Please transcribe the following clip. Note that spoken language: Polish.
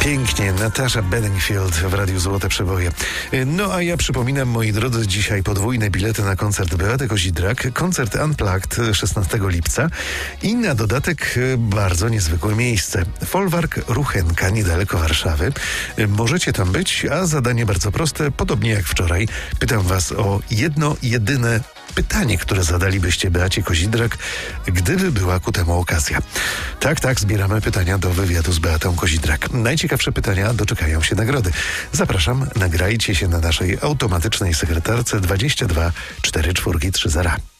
Pięknie, Natasza Bedingfield w Radiu Złote Przeboje. No a ja przypominam, moi drodzy, dzisiaj podwójne bilety na koncert Beaty Kozidrak, koncert Unplugged 16 lipca i na dodatek bardzo niezwykłe miejsce. Folwark Ruchenka, niedaleko Warszawy. Możecie tam być, a zadanie bardzo proste, podobnie jak wczoraj. Pytam was o jedno, jedyne pytanie, które zadalibyście Beacie Kozidrak, gdyby była ku temu okazja. Tak, zbieramy pytania do wywiadu z Beatą Kozidrak. Najciekawsze pytania doczekają się nagrody. Zapraszam, nagrajcie się na naszej automatycznej sekretarce 22 44 30.